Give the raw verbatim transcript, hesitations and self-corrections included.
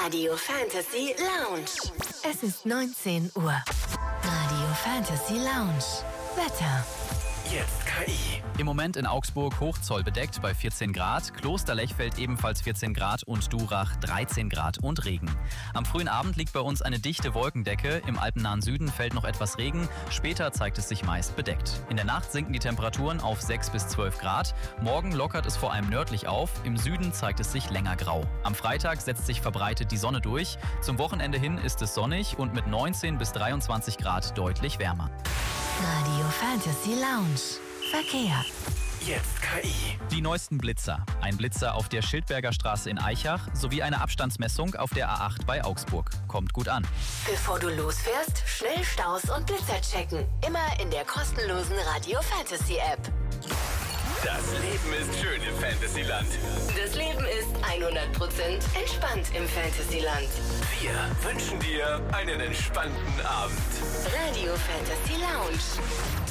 Radio Fantasy Lounge. Es ist neunzehn Uhr. Radio Fantasy Lounge. Wetter. Jetzt K I. Im Moment in Augsburg Hochzoll bedeckt bei vierzehn Grad, Klosterlechfeld ebenfalls vierzehn Grad und Durach dreizehn Grad und Regen. Am frühen Abend liegt bei uns eine dichte Wolkendecke, im alpennahen Süden fällt noch etwas Regen, später zeigt es sich meist bedeckt. In der Nacht sinken die Temperaturen auf sechs bis zwölf Grad, morgen lockert es vor allem nördlich auf, im Süden zeigt es sich länger grau. Am Freitag setzt sich verbreitet die Sonne durch, zum Wochenende hin ist es sonnig und mit neunzehn bis dreiundzwanzig Grad deutlich wärmer. Radio Fantasy Lounge. Verkehr. Jetzt K I. Die neuesten Blitzer. Ein Blitzer auf der Schildberger Straße in Eichach sowie eine Abstandsmessung auf der A acht bei Augsburg. Kommt gut an. Bevor du losfährst, schnell Staus und Blitzer checken. Immer in der kostenlosen Radio Fantasy App. Das Leben ist schön im Fantasyland. Das Leben ist hundert Prozent entspannt im Fantasyland. Wir wünschen dir einen entspannten Abend. Radio Fantasy Lounge.